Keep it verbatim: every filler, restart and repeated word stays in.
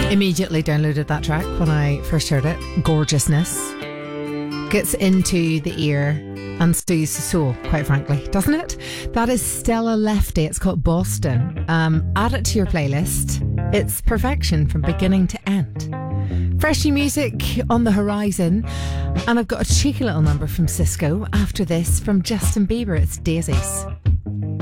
Immediately downloaded that track when I first heard it. Gorgeousness. Gets into the ear and soothes the soul, quite frankly, doesn't it? That is Stella Lefty. It's called Boston. Um, add it to your playlist. It's perfection from beginning to end. Fresh new music on the horizon. And I've got a cheeky little number from Cisco after this from Justin Bieber. It's Daisies.